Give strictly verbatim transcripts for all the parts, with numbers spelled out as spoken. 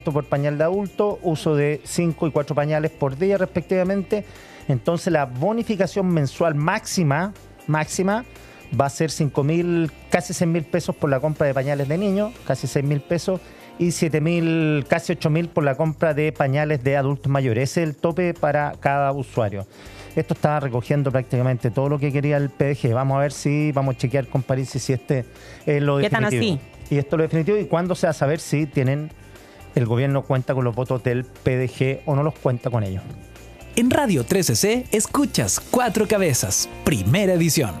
por pañal de adulto, uso de cinco y cuatro pañales por día respectivamente. Entonces la bonificación mensual máxima, máxima va a ser cinco mil, casi seis mil pesos por la compra de pañales de niños, casi seis mil pesos, y siete mil, casi ocho mil por la compra de pañales de adultos mayores. Ese es el tope para cada usuario. Esto está recogiendo prácticamente todo lo que quería el P D G. Vamos a ver si, vamos a chequear con París si este es lo definitivo. ¿Qué tan así? Y esto es lo definitivo, y cuándo se va a saber si tienen, el gobierno cuenta con los votos del P D G o no los cuenta con ellos. En Radio trece C escuchas Cuatro Cabezas, primera edición.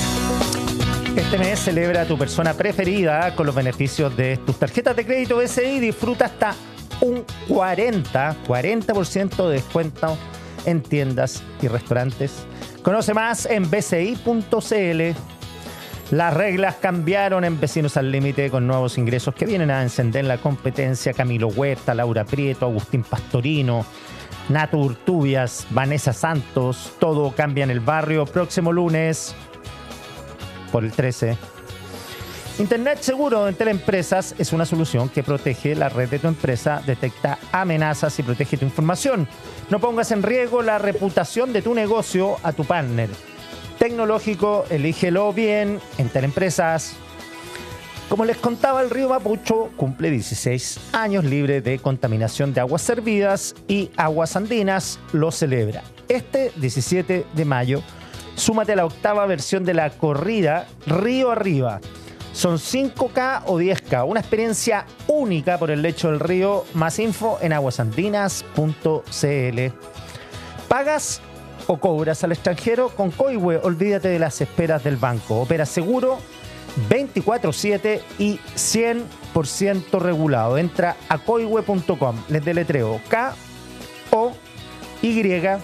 Este mes celebra a tu persona preferida con los beneficios de tus tarjetas de crédito B C I. Disfruta hasta un cuarenta por ciento de descuento en tiendas y restaurantes. Conoce más en b c i punto c l. Las reglas cambiaron en Vecinos al Límite con nuevos ingresos que vienen a encender la competencia. Camilo Huerta, Laura Prieto, Agustín Pastorino, Nato Urtubias, Vanessa Santos. Todo cambia en el barrio. Próximo lunes por el trece. Internet seguro en Teleempresas es una solución que protege la red de tu empresa, detecta amenazas y protege tu información. No pongas en riesgo la reputación de tu negocio a tu partner tecnológico. Elígelo bien en Teleempresas. Como les contaba, el río Mapocho cumple dieciséis años libre de contaminación de aguas servidas y Aguas Andinas lo celebra. Este diecisiete de mayo, súmate a la octava versión de la corrida Río Arriba. Son cinco K o diez K, una experiencia única por el lecho del río. Más info en aguasandinas punto c l. ¿Pagas o cobras al extranjero? Con Coihue, olvídate de las esperas del banco. Opera seguro veinticuatro siete y cien por ciento regulado. Entra a coihue punto com. Les deletreo K O Y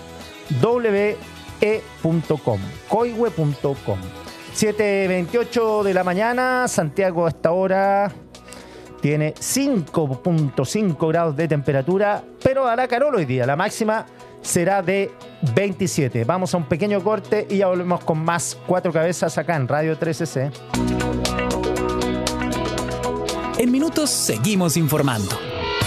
W E punto com. coihue punto com. siete veintiocho de la mañana, Santiago a esta hora tiene cinco punto cinco grados de temperatura, pero hará calor hoy día. La máxima será de veintisiete. Vamos a un pequeño corte y ya volvemos con más Cuatro Cabezas acá en Radio trece C. En minutos seguimos informando.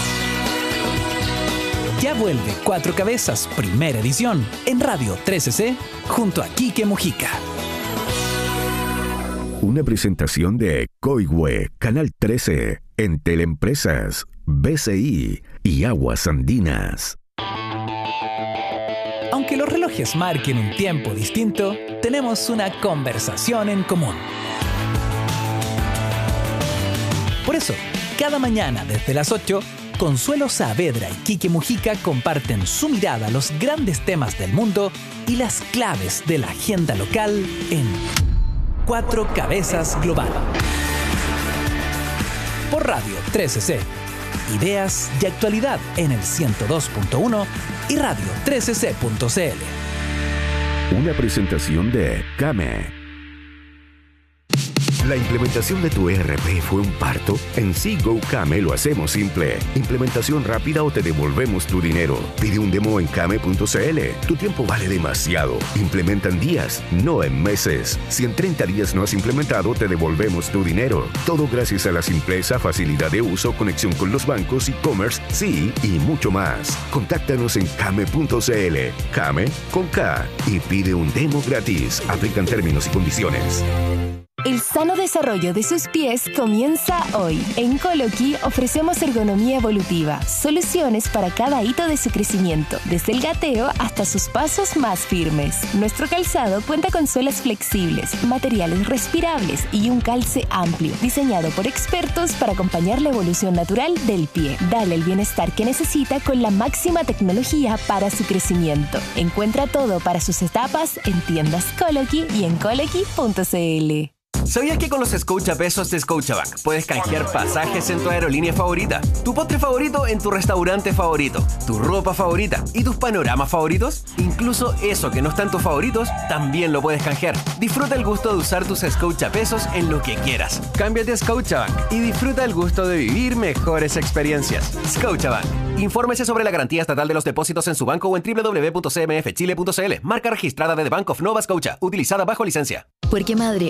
Ya vuelve Cuatro Cabezas, primera edición, en Radio trece C, junto a Quique Mujica. Una presentación de Coihue, Canal trece, en Teleempresas, B C I y Aguas Andinas. Aunque los relojes marquen un tiempo distinto, tenemos una conversación en común. Por eso, cada mañana desde las ocho, Consuelo Saavedra y Quique Mujica comparten su mirada a los grandes temas del mundo y las claves de la agenda local en Cuatro Cabezas Global. Por Radio trece C. Ideas y actualidad en el ciento dos punto uno y radio trece c punto c l. Una presentación de Came. ¿La implementación de tu E R P fue un parto? En Seago Came lo hacemos simple. Implementación rápida o te devolvemos tu dinero. Pide un demo en came punto c l. Tu tiempo vale demasiado. Implementa en días, no en meses. Si en treinta días no has implementado, te devolvemos tu dinero. Todo gracias a la simpleza, facilidad de uso, conexión con los bancos, e-commerce, sí y mucho más. Contáctanos en came punto c l. Came con K y pide un demo gratis. Aplican términos y condiciones. El sano desarrollo de sus pies comienza hoy. En Coloqui ofrecemos ergonomía evolutiva, soluciones para cada hito de su crecimiento, desde el gateo hasta sus pasos más firmes. Nuestro calzado cuenta con suelas flexibles, materiales respirables y un calce amplio, diseñado por expertos para acompañar la evolución natural del pie. Dale el bienestar que necesita con la máxima tecnología para su crecimiento. Encuentra todo para sus etapas en tiendas Coloqui y en coloqui punto c l. ¿Sabías que con los Scotiapesos de Scotiabank puedes canjear pasajes en tu aerolínea favorita, tu postre favorito en tu restaurante favorito, tu ropa favorita y tus panoramas favoritos? Incluso eso que no está en tus favoritos, también lo puedes canjear. Disfruta el gusto de usar tus Scotiapesos en lo que quieras. Cámbiate a Scotiabank y disfruta el gusto de vivir mejores experiencias. Scotiabank. Infórmese sobre la garantía estatal de los depósitos en su banco o en doble u doble u doble u punto c m f chile punto c l. Marca registrada de The Bank of Nova Scotia, utilizada bajo licencia. Porque madre, hay una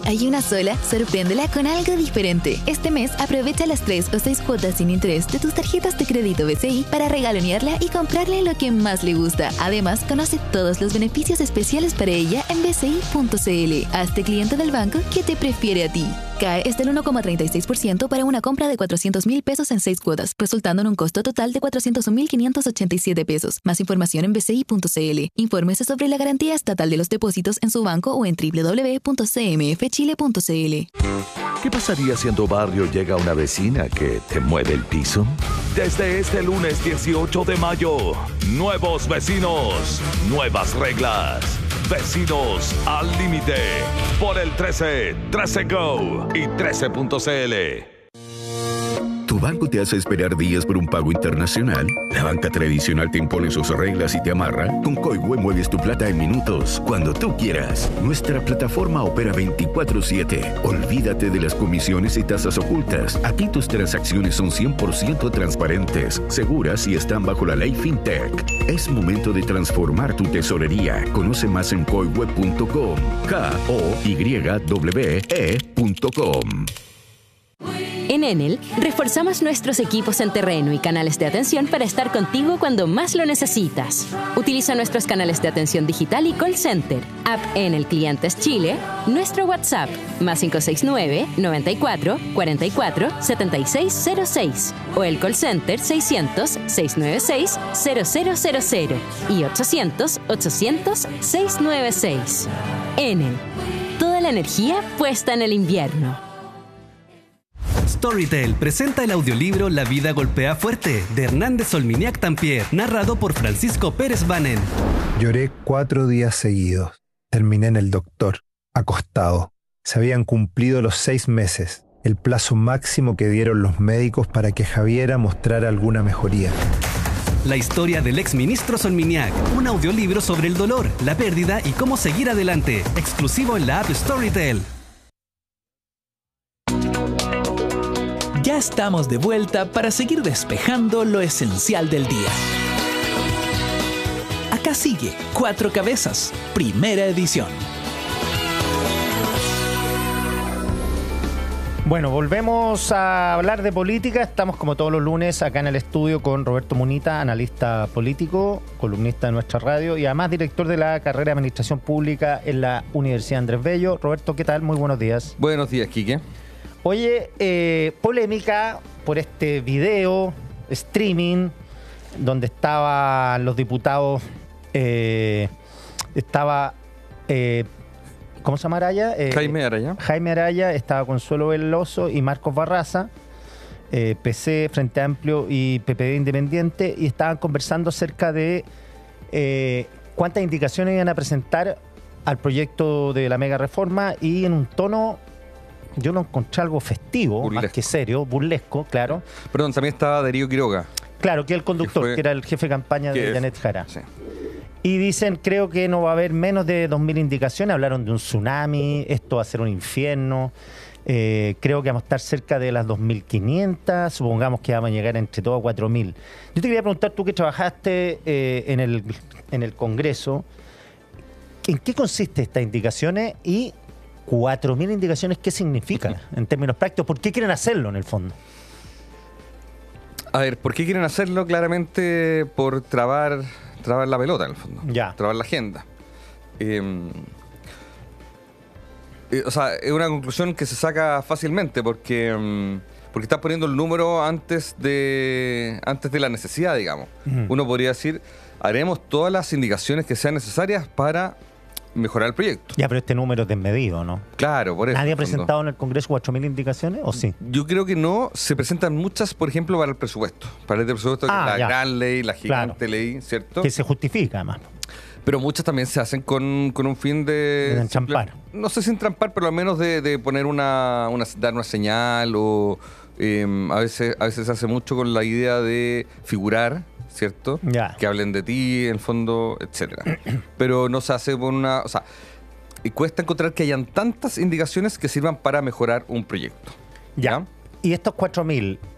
sola, sorpréndela con algo diferente. Este mes aprovecha las tres o seis cuotas sin interés de tus tarjetas de crédito B C I para regalonearla y comprarle lo que más le gusta. Además, conoce todos los beneficios especiales para ella en b c i punto c l. Hazte cliente del banco que te prefiere a ti. C A E es del uno coma treinta y seis por ciento para una compra de cuatrocientos mil pesos en seis cuotas, resultando en un costo total de cuatrocientos mil quinientos ochenta y siete pesos. Más información en b c i punto c l. Infórmese sobre la garantía estatal de los depósitos en su banco o en w w w punto c m f chile punto c l. ¿Qué pasaría si en tu barrio llega una vecina que te mueve el piso? Desde este lunes dieciocho de mayo, nuevos vecinos, nuevas reglas. Vecinos al límite por el trece, trece Go y trece punto c l. ¿Tu banco te hace esperar días por un pago internacional? ¿La banca tradicional te impone sus reglas y te amarra? Con Coihue mueves tu plata en minutos, cuando tú quieras. Nuestra plataforma opera veinticuatro siete. Olvídate de las comisiones y tasas ocultas. Aquí tus transacciones son cien por ciento transparentes, seguras y están bajo la ley FinTech. Es momento de transformar tu tesorería. Conoce más en coihue punto com. K O Y W E punto com. En Enel, reforzamos nuestros equipos en terreno y canales de atención para estar contigo cuando más lo necesitas. Utiliza nuestros canales de atención digital y call center, app Enel Clientes Chile, nuestro WhatsApp, más cinco seis nueve, noventa y cuatro, cuarenta y cuatro, setenta y seis cero seis, o el call center seiscientos, seiscientos noventa y seis, cero cero cero cero y ochocientos, ochocientos, seiscientos noventa y seis. Enel, toda la energía puesta en el invierno. Storytel presenta el audiolibro La vida golpea fuerte, de Hernández Solminiac Tampier, narrado por Francisco Pérez Banén. Lloré cuatro días seguidos. Terminé en el doctor, acostado. Se habían cumplido los seis meses, el plazo máximo que dieron los médicos para que Javiera mostrara alguna mejoría. La historia del exministro Solminiac, un audiolibro sobre el dolor, la pérdida y cómo seguir adelante, exclusivo en la app Storytel. Ya estamos de vuelta para seguir despejando lo esencial del día. Acá sigue Cuatro Cabezas, primera edición. Bueno, volvemos a hablar de política. Estamos como todos los lunes acá en el estudio con Roberto Munita, analista político, columnista de nuestra radio y además director de la carrera de Administración Pública en la Universidad Andrés Bello. Roberto, ¿qué tal? Muy buenos días. Buenos días, Quique. Oye, eh, polémica por este video, streaming, donde estaban los diputados, eh, estaba, eh, ¿cómo se llama Araya? Eh, Jaime Araya. Jaime Araya, estaba Consuelo Veloso y Marcos Barraza, eh, P C, Frente Amplio y P P D Independiente, y estaban conversando acerca de eh, cuántas indicaciones iban a presentar al proyecto de la mega reforma y en un tono... Yo lo encontré algo festivo, burlesco. Más que serio, burlesco, claro. Perdón, también estaba Darío Quiroga. Claro, que es el conductor, que, fue, que era el jefe de campaña de Janet Jara. Sí. Y dicen, creo que no va a haber menos de dos mil indicaciones. Hablaron de un tsunami, esto va a ser un infierno. Eh, creo que vamos a estar cerca de las dos mil quinientas. Supongamos que vamos a llegar entre todos a cuatro mil. Yo te quería preguntar, tú que trabajaste eh, en, el, en el Congreso, ¿en qué consisten estas indicaciones y... cuatro mil indicaciones, ¿qué significa en términos prácticos? ¿Por qué quieren hacerlo en el fondo? A ver, ¿por qué quieren hacerlo? Claramente por trabar, trabar la pelota en el fondo. Ya. Trabar la agenda. Eh, eh, o sea, es una conclusión que se saca fácilmente porque, um, porque estás poniendo el número antes de, antes de la necesidad, digamos. Uh-huh. Uno podría decir, haremos todas las indicaciones que sean necesarias para mejorar el proyecto. Ya, pero este número es desmedido, ¿no? Claro, por eso. ¿Nadie ha presentado en el Congreso cuatro mil indicaciones o sí? Yo creo que no. Se presentan muchas, por ejemplo, para el presupuesto. Para el presupuesto, ah, la ya. gran ley, la gigante claro. ley, ¿cierto? Que se justifica, además. Pero muchas también se hacen con, con un fin de... De entrampar. No sé si entrampar, pero al menos de, de poner una, una... dar una señal o... Eh, a veces a veces se hace mucho con la idea de figurar, ¿cierto? Ya. Que hablen de ti, en el fondo, etcétera. Pero no se hace por una... O sea, y cuesta encontrar que hayan tantas indicaciones que sirvan para mejorar un proyecto. Ya. ¿Ya? Y estos cuatro mil,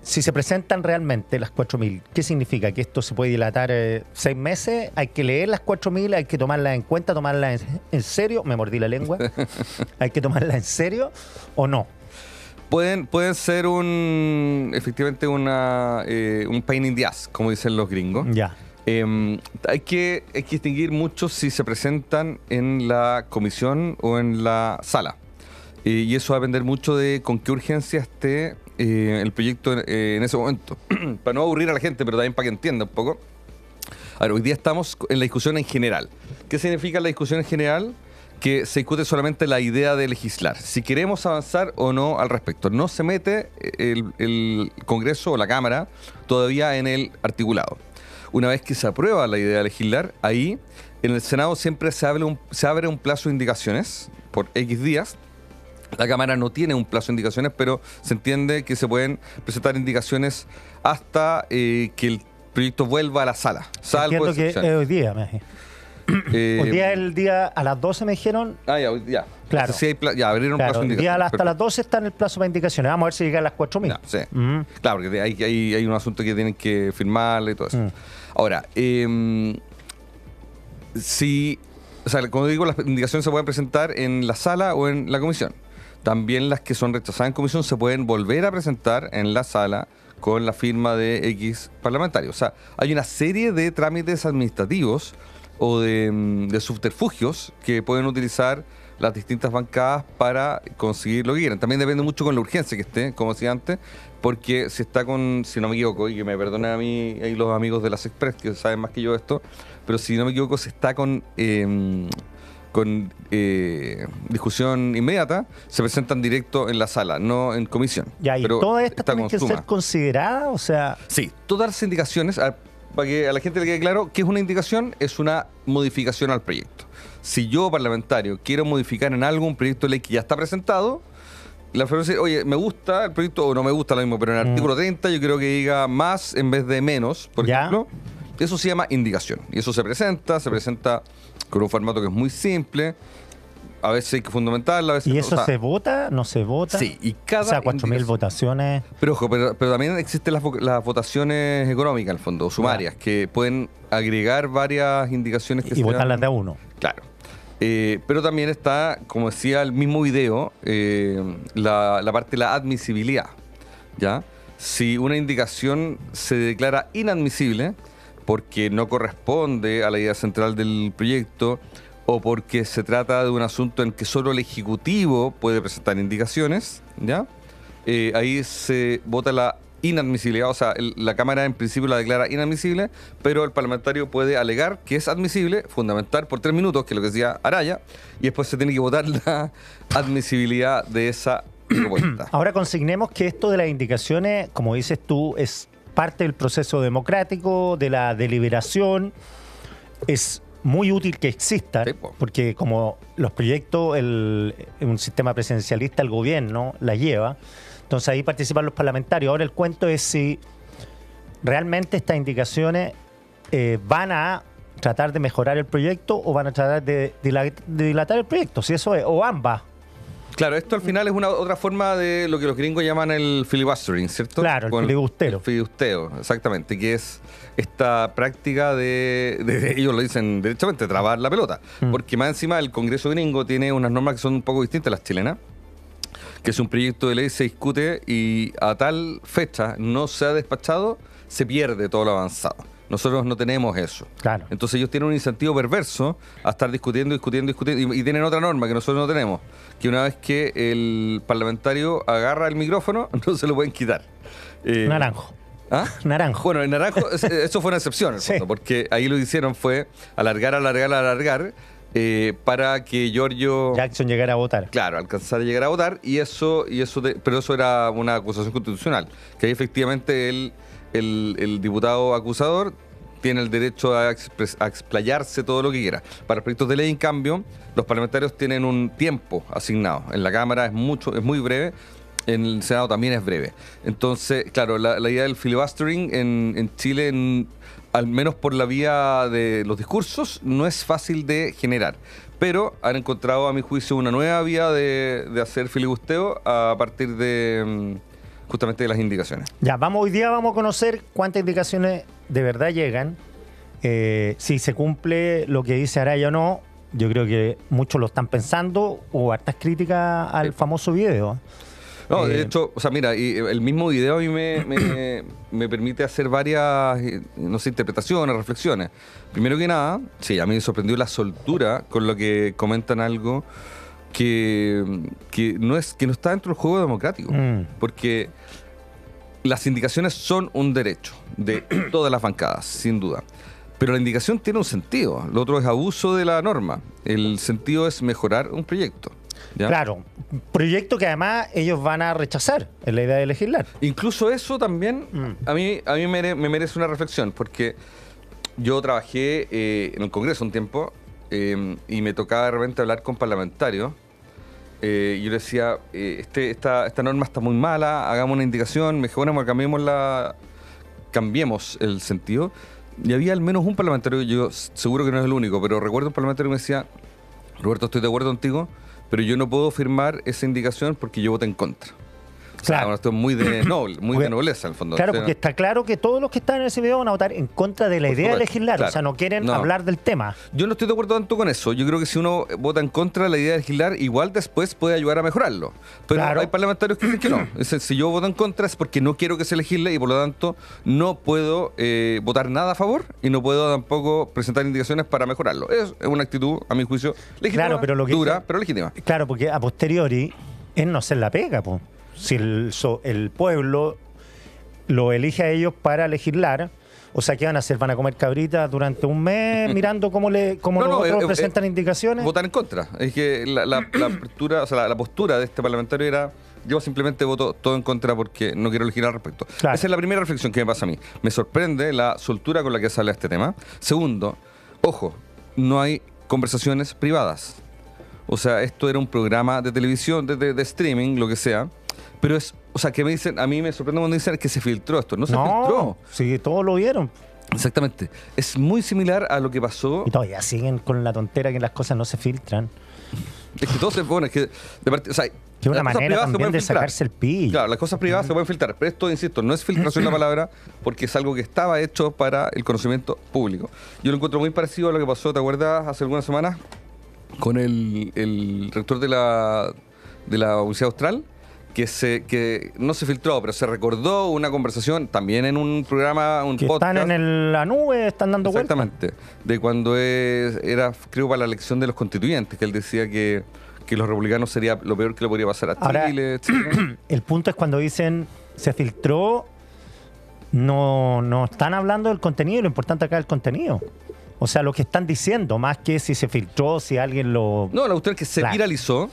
si se presentan realmente las cuatro mil, ¿qué significa? ¿Que esto se puede dilatar eh, seis meses? ¿Hay que leer las cuatro mil? ¿Hay que tomarlas en cuenta? ¿Tomarlas en, en serio? Me mordí la lengua. ¿Hay que tomarlas en serio o no? Pueden, pueden ser un efectivamente una eh, un pain in the ass, como dicen los gringos. Ya. Eh, hay, que, hay que distinguir mucho si se presentan en la comisión o en la sala. Eh, y eso va a depender mucho de con qué urgencia esté eh, el proyecto eh, en ese momento. Para no aburrir a la gente, pero también para que entienda un poco. Ahora, hoy día estamos en la discusión en general. ¿Qué significa la discusión en general? Que se discute solamente la idea de legislar. Si queremos avanzar o no al respecto. No se mete el, el Congreso o la Cámara todavía en el articulado. Una vez que se aprueba la idea de legislar, ahí en el Senado siempre se abre un, se abre un plazo de indicaciones por X días. La Cámara no tiene un plazo de indicaciones, pero se entiende que se pueden presentar indicaciones hasta eh, que el proyecto vuelva a la sala. Salvo Entiendo que es hoy día, me dije. Eh, hoy día es el día a las doce me dijeron. Ah, ya, hoy día. Claro. Sí hay pla- ya, abrieron claro, plazo de el indicaciones. día hasta las doce está en el plazo para indicaciones. Vamos a ver si llega a las cuatro mil. Ya, sí. Mm. Claro, porque hay, hay, hay un asunto que tienen que firmarle y todo eso. Mm. Ahora, eh, si, o sea, como digo, las indicaciones se pueden presentar en la sala o en la comisión. También las que son rechazadas en comisión se pueden volver a presentar en la sala con la firma de X parlamentario. O sea, hay una serie de trámites administrativos o de, de subterfugios que pueden utilizar las distintas bancadas para conseguir lo que quieran. También depende mucho con la urgencia que esté, como decía antes, porque si está con, si no me equivoco, y que me perdonen a mí y los amigos de las Express que saben más que yo esto, pero si no me equivoco, si está con eh, con eh, discusión inmediata, se presentan directo en la sala, no en comisión. Ya, y pero todas estas tienen que suma. ser consideradas, o sea... Sí, todas las indicaciones, a, para que a la gente le quede claro, ¿qué es una indicación? Es una modificación al proyecto. Si yo, parlamentario, quiero modificar en algo un proyecto de ley que ya está presentado, la persona dice, oye, me gusta el proyecto o no me gusta lo mismo, pero en el mm. artículo treinta yo creo que diga más en vez de menos, por ¿Ya? ejemplo. Eso se llama indicación. Y eso se presenta, se presenta con un formato que es muy simple. A veces hay que fundamentarla, a veces ¿Y no, eso o sea, se vota? ¿No se vota? Sí, y cada... O sea, cuatro mil votaciones. Pero ojo, pero, pero también existen las, las votaciones económicas, al fondo, sumarias, claro, que pueden agregar varias indicaciones que Y votan las de a uno. Claro. Eh, pero también está, como decía el mismo video, eh, la, la parte de la admisibilidad. ¿Ya? Si una indicación se declara inadmisible porque no corresponde a la idea central del proyecto o porque se trata de un asunto en que solo el Ejecutivo puede presentar indicaciones, ¿ya? Eh, ahí se vota la inadmisibilidad, o sea, el, la Cámara en principio la declara inadmisible, pero el parlamentario puede alegar que es admisible, fundamentar por tres minutos, que es lo que decía Araya, y después se tiene que votar la admisibilidad de esa propuesta. Ahora consignemos que esto de las indicaciones, como dices tú, es parte del proceso democrático, de la deliberación. Es muy útil que existan, sí, porque como los proyectos, el, un sistema presidencialista, el gobierno la lleva, entonces ahí participan los parlamentarios. Ahora el cuento es si realmente estas indicaciones eh, van a tratar de mejorar el proyecto o van a tratar de, de dilatar el proyecto, si eso es, o ambas. Claro, esto al final es una otra forma de lo que los gringos llaman el filibustering, ¿cierto? Claro, el Con filibustero. El filibusteo, exactamente, que es esta práctica de, de, de ellos lo dicen derechamente, trabar la pelota. Mm. Porque más encima el Congreso gringo tiene unas normas que son un poco distintas a las chilenas, que si un proyecto de ley se discute y a tal fecha no se ha despachado, se pierde todo lo avanzado. Nosotros no tenemos eso. Claro. Entonces ellos tienen un incentivo perverso a estar discutiendo, discutiendo, discutiendo. Y, y tienen otra norma que nosotros no tenemos. Que una vez que el parlamentario agarra el micrófono, no se lo pueden quitar. Eh, Naranjo. ¿Ah? Naranjo. Bueno, el naranjo, eso fue una excepción, en el fondo, sí. Porque ahí lo que hicieron fue alargar, alargar, alargar, eh, para que Giorgio Jackson llegara a votar. Claro, alcanzar a llegar a votar. Y eso, y eso de, pero eso era una acusación constitucional. Que ahí efectivamente él... El, el diputado acusador tiene el derecho a, expres, a explayarse todo lo que quiera. Para proyectos de ley, en cambio, los parlamentarios tienen un tiempo asignado. En la Cámara es mucho, es muy breve, en el Senado también es breve. Entonces, claro, la, la idea del filibustering en, en Chile, en, al menos por la vía de los discursos, no es fácil de generar. Pero han encontrado, a mi juicio, una nueva vía de, de hacer filibusteo a partir de... justamente de las indicaciones. Ya, vamos, hoy día vamos a conocer cuántas indicaciones de verdad llegan, eh, si se cumple lo que dice Araya o no. Yo creo que muchos lo están pensando, o hartas críticas al sí. famoso video. No, eh, de hecho, o sea, mira, y el mismo video a mí me, me, me permite hacer varias, no sé, interpretaciones, reflexiones. Primero que nada, sí, a mí me sorprendió la soltura con lo que comentan algo que, que, no, es, que no está dentro del juego democrático. Mm. Porque las indicaciones son un derecho de todas las bancadas, sin duda. Pero la indicación tiene un sentido. Lo otro es abuso de la norma. El sentido es mejorar un proyecto. ¿Ya? Claro, proyecto que además ellos van a rechazar en la idea de legislar. Incluso eso también mm. a mí, a mí me, me merece una reflexión, porque yo trabajé eh, en el Congreso un tiempo eh, y me tocaba de repente hablar con parlamentarios. Eh, y yo le decía, eh, este, esta, esta norma está muy mala, hagamos una indicación, mejoremos, cambiemos, la, cambiemos el sentido. Y había al menos un parlamentario, yo seguro que no es el único, pero recuerdo un parlamentario que me decía, Roberto, estoy de acuerdo contigo, pero yo no puedo firmar esa indicación porque yo voté en contra. Claro. O sea, esto es muy de noble, muy porque, de nobleza, en el fondo. Claro, o sea, porque está claro que todos los que están en ese video van a votar en contra de la idea supuesto, de legislar. Claro. O sea, no quieren no. hablar del tema. Yo no estoy de acuerdo tanto con eso. Yo creo que si uno vota en contra de la idea de legislar, igual después puede ayudar a mejorarlo. Pero claro. hay parlamentarios que dicen que no. Es decir, si yo voto en contra es porque no quiero que se legisle y por lo tanto no puedo eh, votar nada a favor y no puedo tampoco presentar indicaciones para mejorarlo. Es una actitud, a mi juicio, legítima, claro, pero lo que dura, dice, pero legítima. Claro, porque a posteriori es no hacer la pega, pues. Si el, so, el pueblo lo elige a ellos para legislar, o sea, ¿qué van a hacer? ¿Van a comer cabritas durante un mes mirando cómo, le, cómo no, los no, otros eh, presentan eh, indicaciones? Votar en contra. Es que la, la, la, apertura, o sea, la, la postura de este parlamentario era: yo simplemente voto todo en contra porque no quiero legislar al respecto. Claro. Esa es la primera reflexión que me pasa a mí. Me sorprende la soltura con la que sale este tema. Segundo, ojo, no hay conversaciones privadas. O sea, esto era un programa de televisión, de, de, de streaming, lo que sea. Pero es, o sea, que me dicen, a mí me sorprende cuando dicen que se filtró esto. No se no, filtró. Sí, todos lo vieron. Exactamente. Es muy similar a lo que pasó. Y todavía siguen con la tontera que las cosas no se filtran. Es que todo se pone, es que de part... o sea, que una manera también de sacarse el pillo. Claro, las cosas privadas mm. se pueden filtrar, pero esto, insisto, no es filtración la palabra, porque es algo que estaba hecho para el conocimiento público. Yo lo encuentro muy parecido a lo que pasó, ¿te acuerdas? Hace algunas semanas con el, el rector de la, de la Universidad Austral, que se que no se filtró, pero se recordó una conversación también en un programa, un que podcast. Están en el, la nube, están dando vueltas. Exactamente. De cuando es, era, creo, para la elección de los constituyentes, que él decía que, que los republicanos sería lo peor que le podría pasar a Ahora, Chile, etcétera. El punto es cuando dicen se filtró, no, no están hablando del contenido, lo importante acá es el contenido. O sea, lo que están diciendo, más que si se filtró, si alguien lo... No, la cuestión es que se claro. viralizó.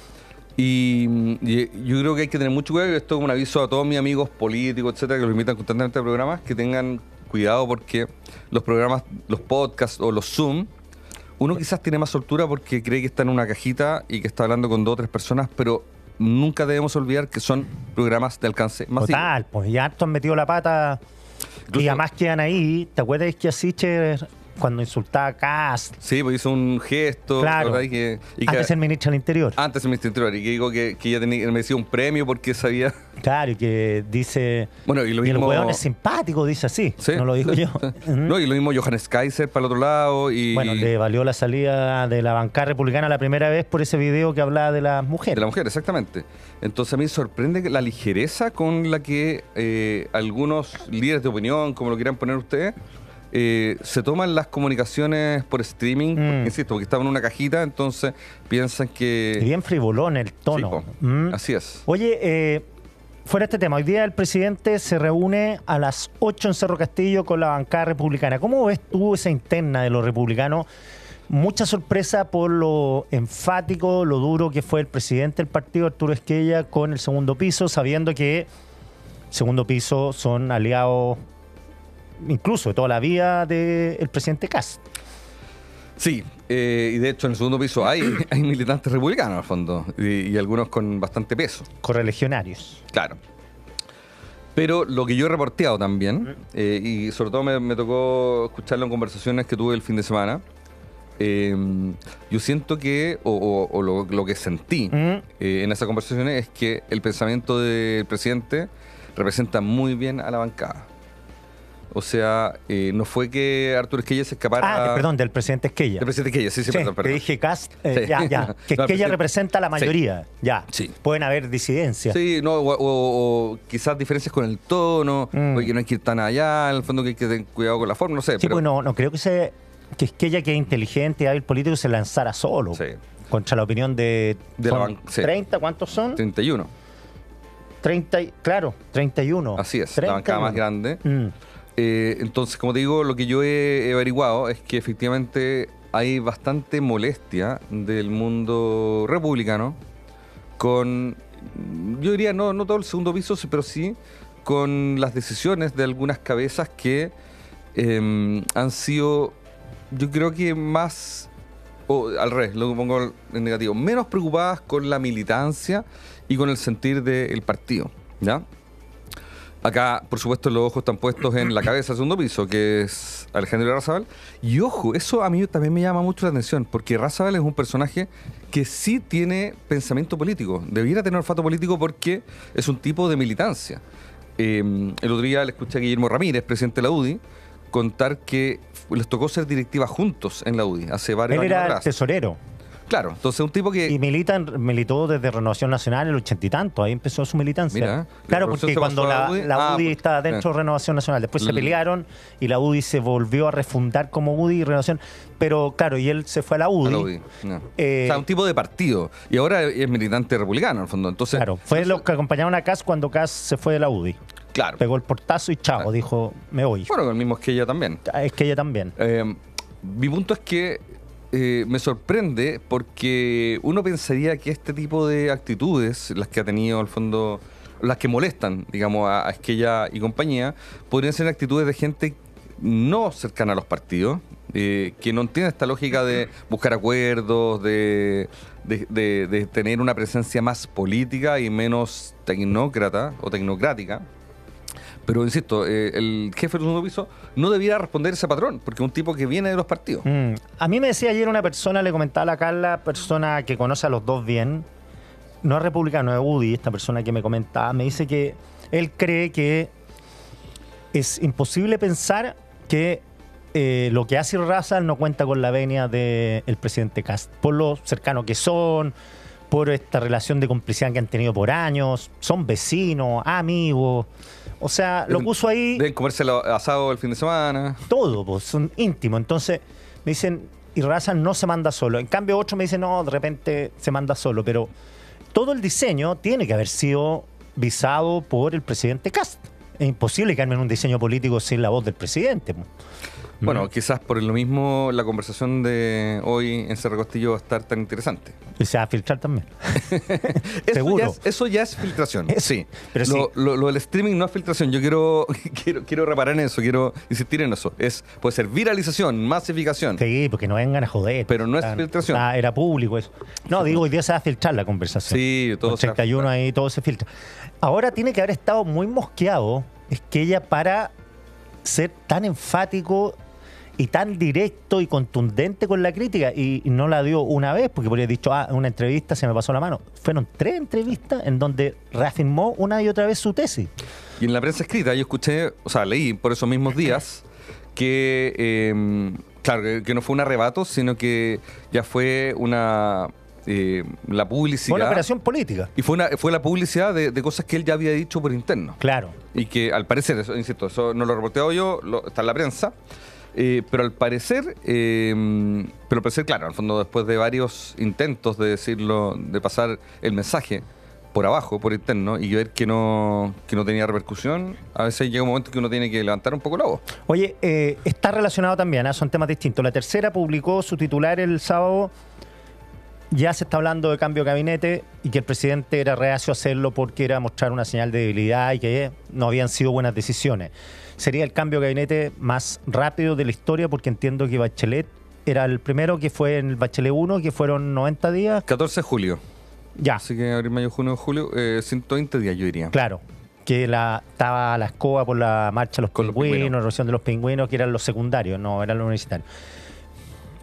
Y, y yo creo que hay que tener mucho cuidado, y esto es un aviso a todos mis amigos políticos, etcétera, que los invitan constantemente a programas, que tengan cuidado porque los programas, los podcasts o los Zoom, uno quizás tiene más soltura porque cree que está en una cajita y que está hablando con dos o tres personas, pero nunca debemos olvidar que son programas de alcance masivo. Total, pues ya harto han metido la pata. Incluso, y además quedan ahí. ¿Te acuerdas que Asiche, cuando insultaba a Kast? Sí, pues hizo un gesto. Claro. Y que, y antes que, el ministro del Interior. Antes el ministro del Interior. Y que digo que, que ella tenía, merecía un premio porque sabía... Claro, y que dice... Bueno, y lo mismo... Y el hueón es simpático, dice así. ¿Sí? No lo digo yo. No, y lo mismo Johannes Kaiser para el otro lado. Y... Bueno, le valió la salida de la bancada republicana la primera vez por ese video que hablaba de las mujeres. De las mujeres, exactamente. Entonces a mí me sorprende la ligereza con la que eh, algunos líderes de opinión, como lo quieran poner ustedes, Eh, se toman las comunicaciones por streaming, mm. porque, insisto, porque estaban en una cajita, entonces piensan que... Bien frivolón el tono. Sí, mm. Así es. Oye, eh, fuera de este tema, hoy día el presidente se reúne a las ocho en Cerro Castillo con la bancada republicana. ¿Cómo ves tú esa interna de los republicanos? Mucha sorpresa por lo enfático, lo duro que fue el presidente del partido, Arturo Esquella, con el segundo piso, sabiendo que segundo piso son aliados incluso de toda la vida del presidente Kast. Sí, eh, y de hecho en el segundo piso hay, hay militantes republicanos al fondo, y, y algunos con bastante peso. Correligionarios. Claro. Pero lo que yo he reporteado también, eh, y sobre todo me, me tocó escucharlo en conversaciones que tuve el fin de semana, eh, yo siento que, o, o, o lo, lo que sentí mm. eh, en esas conversaciones es que el pensamiento del presidente representa muy bien a la bancada. O sea, eh, no fue que Arturo Esquella se escapara... Ah, perdón, del presidente Esquella. Del presidente Esquella, sí, sí, sí perdón, perdón. Te dije Cast, eh, Sí. ya, ya. Que No, Esquella presidente- representa a la mayoría, Sí. ya. Sí. Pueden haber disidencias. Sí, no, o, o- o quizás diferencias con el tono, Mm. porque no hay que ir tan allá, en el fondo que hay que tener cuidado con la forma, no sé. Sí, pero, pues no, no creo que, se, que Esquella, que es inteligente, hábil político, se lanzara solo. Sí. Contra la opinión de, De la son ban- sí. treinta, ¿cuántos son? treinta y uno. treinta, y- claro, treinta y uno. Así es, treinta la bancada y más uno. grande. Mm. Eh, entonces, como te digo, lo que yo he averiguado es que efectivamente hay bastante molestia del mundo republicano con, yo diría, no, no todo el segundo piso, pero sí con las decisiones de algunas cabezas que eh, han sido, yo creo que más, o al revés, lo pongo en negativo, menos preocupadas con la militancia y con el sentir del partido, ¿ya? Acá, por supuesto, los ojos están puestos en la cabeza del segundo piso, que es Alejandro Larrazábal. Y ojo, eso a mí también me llama mucho la atención, porque Larrazábal es un personaje que sí tiene pensamiento político, debiera tener olfato político porque es un tipo de militancia. Eh, el otro día le escuché a Guillermo Ramírez, presidente de la U D I, contar que les tocó ser directiva juntos en la U D I hace varios Él años era el atrás. tesorero. Claro, entonces un tipo que... Y militan, militó desde Renovación Nacional en el ochenta y tanto, ahí empezó su militancia. Mira, claro, la porque Renovación se cuando pasó a la, la U D I. la Ah, U D I pues, estaba dentro eh. de Renovación Nacional, después se L- pelearon y la U D I se volvió a refundar como U D I y Renovación, pero claro, y él se fue a la U D I. A la U D I, no. Eh, o sea, un tipo de partido. Y ahora es militante republicano, en el fondo. Entonces, Claro, fue los que acompañaron a Kass cuando Kass se fue de la U D I. Claro. Pegó el portazo y chao, Claro. dijo, me voy. Bueno, con el mismo Esquella también. Es que ella también. Eh, mi punto es que eh, me sorprende porque uno pensaría que este tipo de actitudes, las que ha tenido al fondo, las que molestan, digamos, a, a Esquella y compañía, podrían ser actitudes de gente no cercana a los partidos, eh, que no entiende esta lógica de buscar acuerdos, de, de, de- de tener una presencia más política y menos tecnócrata o tecnocrática. Pero insisto, eh, el jefe del segundo piso no debiera responder ese patrón, porque es un tipo que viene de los partidos. Mm. A mí me decía ayer una persona, le comentaba a la Carla, persona que conoce a los dos bien, no es republicano, es U D I, esta persona que me comentaba, me dice que él cree que es imposible pensar que eh, lo que hace Razal no cuenta con la venia del presidente Kast, por lo cercano que son, por esta relación de complicidad que han tenido por años, son vecinos, amigos, o sea, lo puso ahí... Deben comerse el asado el fin de semana. Todo, pues, son íntimos. Entonces, me dicen, y Razal no se manda solo. En cambio, otros me dicen, no, de repente se manda solo. Pero todo el diseño tiene que haber sido visado por el presidente Kast. Es imposible que armen un diseño político sin la voz del presidente. pues. Bueno, Mm. quizás por lo mismo la conversación de hoy en Cerro Castillo va a estar tan interesante. Y se va a filtrar también. Eso Seguro. Ya es, eso ya es filtración. Eso, Sí. pero lo, sí. Lo, lo del streaming no es filtración. Yo quiero, quiero, quiero reparar en eso, quiero insistir en eso. Es, puede ser viralización, masificación. Sí, porque no vengan a joder. Pero no es Claro. filtración. Ah, era público eso. No, digo, hoy día se va a filtrar la conversación. Sí, todo Con se va a treinta y uno ahí, todo se filtra. Ahora tiene que haber estado muy mosqueado Esquella para ser tan enfático y tan directo y contundente con la crítica, y, y no la dio una vez, porque podría haber dicho, ah, en una entrevista se me pasó la mano. Fueron tres entrevistas en donde reafirmó una y otra vez su tesis. Y en la prensa escrita yo escuché, o sea, leí por esos mismos días que, eh, claro, que, que no fue un arrebato, sino que ya fue una eh, la publicidad. Fue una operación política. Y fue una fue la publicidad de, de cosas que él ya había dicho por interno. Claro. Y que al parecer, eso, insisto, eso no lo he reporteado yo, lo- está en la prensa. Eh, pero al parecer, eh, pero al parecer, claro, al fondo después de varios intentos de decirlo, de pasar el mensaje por abajo, por interno, y ver que no, que no tenía repercusión, a veces llega un momento que uno tiene que levantar un poco la voz. Oye, eh, está relacionado también, ¿eh? Son temas distintos. La tercera publicó su titular el sábado. Ya se está hablando de cambio de gabinete y que el presidente era reacio a hacerlo porque era mostrar una señal de debilidad y que no habían sido buenas decisiones. Sería el cambio de gabinete más rápido de la historia, porque entiendo que Bachelet era el primero, que fue en el Bachelet uno, que fueron noventa días. catorce de julio. Ya. Así que abril, mayo, junio, julio, eh, ciento veinte días yo diría. Claro, que la, estaba a la escoba por la marcha de los Con los pingüinos, pingüinos. la erosión de los pingüinos, que eran los secundarios, no eran los universitarios.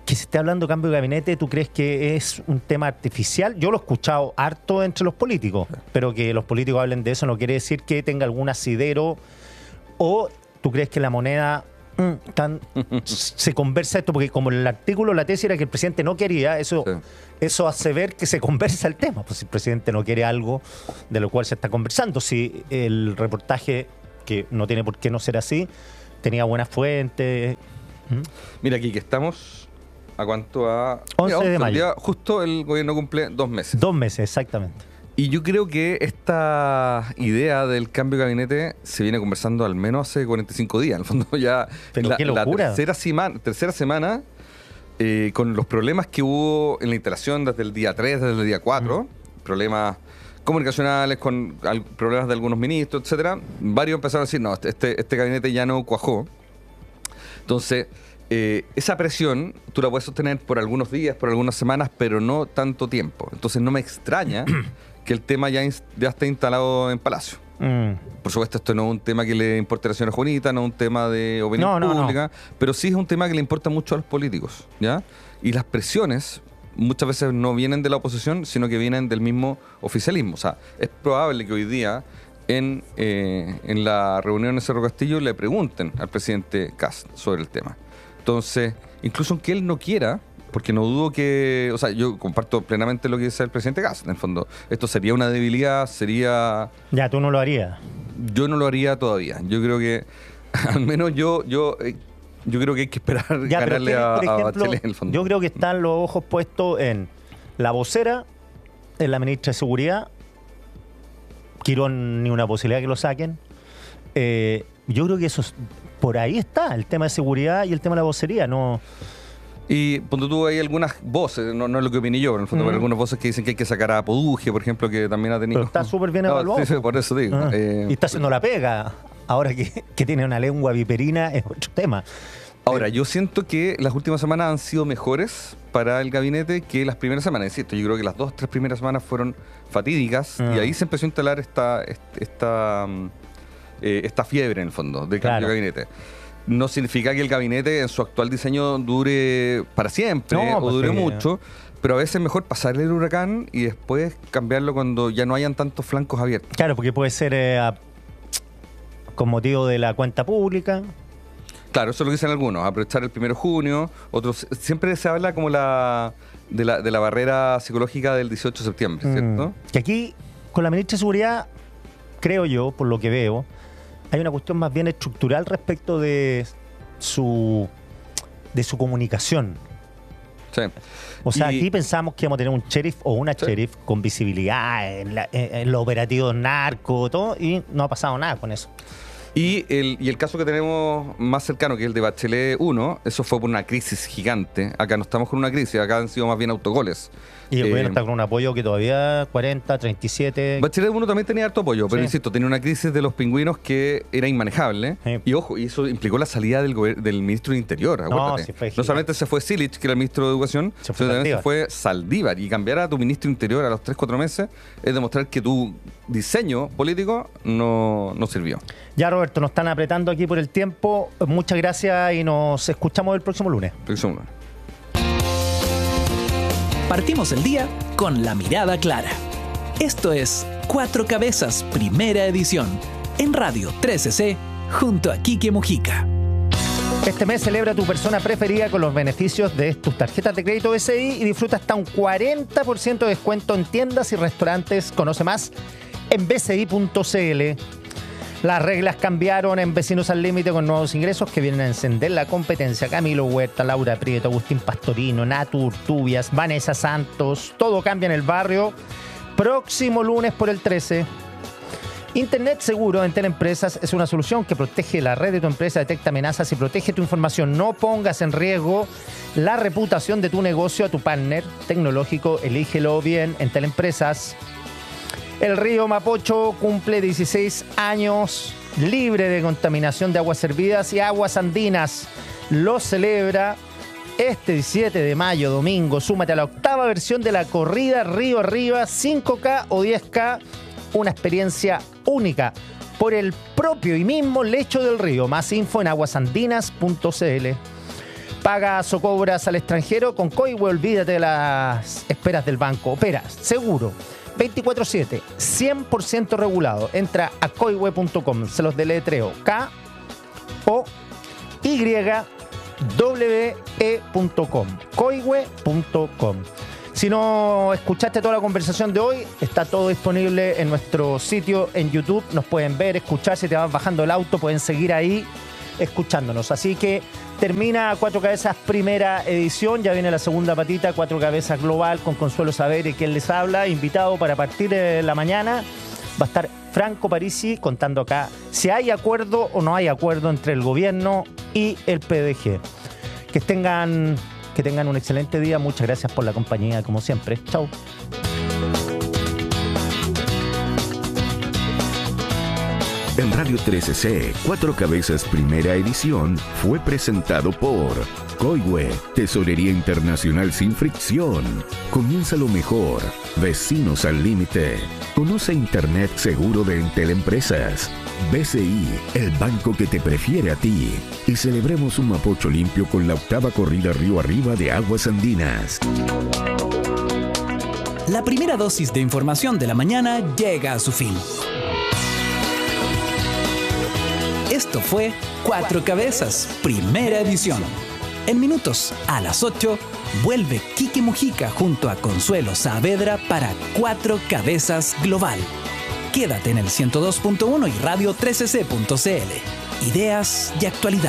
que se esté hablando de cambio de gabinete, ¿tú crees que es un tema artificial? Yo lo he escuchado harto entre los políticos, pero que los políticos hablen de eso no quiere decir que tenga algún asidero. ¿O tú crees que la moneda mm, tan, se conversa esto? Porque como el artículo, la tesis era que el presidente no quería, eso, sí. eso hace ver que se conversa el tema. Pues si el presidente no quiere algo de lo cual se está conversando, si el reportaje, que no tiene por qué no ser así, tenía buenas fuentes. ¿Mm? Mira, aquí que estamos a cuánto a... once Mira, de mayo. Día, justo el gobierno cumple dos meses. Dos meses, exactamente. Y yo creo que esta idea del cambio de gabinete se viene conversando al menos hace cuarenta y cinco días. En el fondo ya Pero la, qué locura. la tercera semana, tercera semana eh, con los problemas que hubo en la instalación desde el día tres, desde el día cuatro, mm. problemas comunicacionales, con al, problemas de algunos ministros, etcétera. Varios empezaron a decir, no, este, este gabinete ya no cuajó. Entonces, eh, esa presión tú la puedes sostener por algunos días, por algunas semanas, pero no tanto tiempo. Entonces no me extraña que el tema ya, ya esté instalado en Palacio. Mm. Por supuesto, esto no es un tema que le importe a la señora Juanita, no es un tema de opinión no, pública, no, no. pero sí es un tema que le importa mucho a los políticos, ¿ya? Y las presiones muchas veces no vienen de la oposición, sino que vienen del mismo oficialismo. O sea, es probable que hoy día en, eh, en la reunión en Cerro Castillo le pregunten al presidente Kast sobre el tema. Entonces, incluso aunque él no quiera, porque no dudo que... O sea, yo comparto plenamente lo que dice el presidente Kast. En el fondo, esto sería una debilidad, sería... Ya, tú no lo harías. Yo no lo haría todavía. Yo creo que, al menos yo... yo eh, Yo creo que hay que esperar ya, ganarle tiene, a, ejemplo, a Bachelet en el fondo. Yo creo que están los ojos puestos en la vocera, en la ministra de Seguridad. Quirón ni una posibilidad que lo saquen. Eh, yo creo que eso por ahí está, el tema de seguridad y el tema de la vocería. No... Y cuando tú hay algunas voces, no, no es lo que opiné yo, en el fondo, mm. pero algunas voces que dicen que hay que sacar a Poduje, por ejemplo, que también ha tenido... Pero está súper bien evaluado. No, sí, por eso digo. Ah. Eh, y está haciendo la pega. Ahora que, que tiene una lengua viperina es otro tema. Ahora, yo siento que las últimas semanas han sido mejores para el gabinete que las primeras semanas. Es cierto, yo creo que las dos, tres primeras semanas fueron fatídicas ah. y ahí se empezó a instalar esta, esta, eh, esta fiebre, en el fondo, del cambio claro. de gabinete. No significa que el gabinete en su actual diseño dure para siempre no, o pues dure sí. mucho, pero a veces es mejor pasarle el huracán y después cambiarlo cuando ya no hayan tantos flancos abiertos. Claro, porque puede ser eh, a, con motivo de la cuenta pública. Claro, eso es lo que dicen algunos, aprovechar el primero de junio, otros siempre se habla como la de la, de la barrera psicológica del dieciocho de septiembre, ¿cierto? Mm. Que aquí, con la ministra de Seguridad, creo yo, por lo que veo, hay una cuestión más bien estructural respecto de su de su comunicación. Sí. O sea, y, aquí pensamos que íbamos a tener un sheriff o una sí. sheriff con visibilidad en, la, en, en los operativos narco, todo, y no ha pasado nada con eso. Y el, y el caso que tenemos más cercano, que es el de Bachelet uno, eso fue por una crisis gigante. Acá no estamos con una crisis, acá han sido más bien autogoles. Y el eh, gobierno está con un apoyo que todavía cuarenta, treinta y siete... Bachelet uno también tenía harto apoyo, pero sí. insisto, tenía una crisis de los pingüinos que era inmanejable. Sí. Y ojo, y eso implicó la salida del, del ministro de Interior, acuérdate. No, sí fue no solamente se fue Silich, que era el ministro de Educación, se fue sino también se fue Saldívar. Y cambiar a tu ministro de Interior a los tres, cuatro meses es demostrar que tu diseño político no, no sirvió. Ya, Roberto, nos están apretando aquí por el tiempo. Muchas gracias y nos escuchamos el próximo lunes. Próximo lunes. Partimos el día con la mirada clara. Esto es Cuatro Cabezas, primera edición, en Radio trece C, junto a Quique Mujica. Este mes celebra a tu persona preferida con los beneficios de tus tarjetas de crédito B C I y disfruta hasta un cuarenta por ciento de descuento en tiendas y restaurantes. Conoce más en b c i punto c l. Las reglas cambiaron en Vecinos al Límite con nuevos ingresos que vienen a encender la competencia. Camilo Huerta, Laura Prieto, Agustín Pastorino, Natu Urtubias, Vanessa Santos. Todo cambia en el barrio. Próximo lunes por el trece. Internet seguro en Teleempresas es una solución que protege la red de tu empresa, detecta amenazas y protege tu información. No pongas en riesgo la reputación de tu negocio a tu partner tecnológico. Elígelo bien en Teleempresas. El río Mapocho cumple dieciséis años libre de contaminación de aguas servidas y aguas andinas. Lo celebra este diecisiete de mayo, domingo. Súmate a la octava versión de la corrida Río Arriba, cinco K o diez K. Una experiencia única por el propio y mismo lecho del río. Más info en aguasandinas punto c l. Pagas o cobras al extranjero con Coihue, olvídate de las esperas del banco. Operas, seguro, veinticuatro siete, cien por ciento regulado. Entra a coihue punto com, se los deletreo, K O Y W E punto com, coihue punto com. Si no escuchaste toda la conversación de hoy, está todo disponible en nuestro sitio en YouTube. Nos pueden ver, escuchar. Si te vas bajando el auto, pueden seguir ahí escuchándonos. Así que termina Cuatro Cabezas primera edición. Ya viene la segunda patita, Cuatro Cabezas Global, con Consuelo Saavedra y quien les habla. Invitado para partir de la mañana va a estar Franco Parisi contando acá si hay acuerdo o no hay acuerdo entre el gobierno y el P D G. Que tengan... Que tengan un excelente día. Muchas gracias por la compañía, como siempre. Chau. En Radio trece C, Cuatro Cabezas Primera Edición fue presentado por Coihue, Tesorería Internacional sin fricción. Comienza lo mejor. Vecinos al límite. Conoce Internet seguro de Entel Empresas. B C I, el banco que te prefiere a ti. Y celebremos un Mapocho limpio con la octava corrida río arriba de Aguas Andinas. La primera dosis de información de la mañana llega a su fin. Esto fue Cuatro Cabezas, primera edición. En minutos, a las ocho, vuelve Quique Mujica junto a Consuelo Saavedra para Cuatro Cabezas Global. Quédate en el ciento dos punto uno y radio trece c punto c l. Ideas y actualidad.